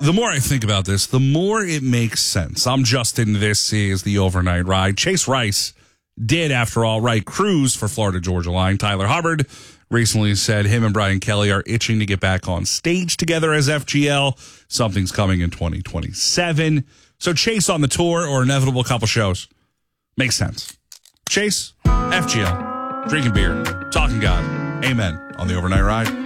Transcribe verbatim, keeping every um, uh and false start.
The more I think about this, the more it makes sense. I'm Justin. This is the Overnight Ride. Chase Rice did, after all, write Cruise for Florida Georgia Line. Tyler Hubbard recently said him and Brian Kelly are itching to get back on stage together as F G L. Something's coming in twenty twenty-seven. So Chase on the tour or inevitable couple shows makes sense. Chase, F G L, drinking beer, talking God. Amen on the Overnight Ride.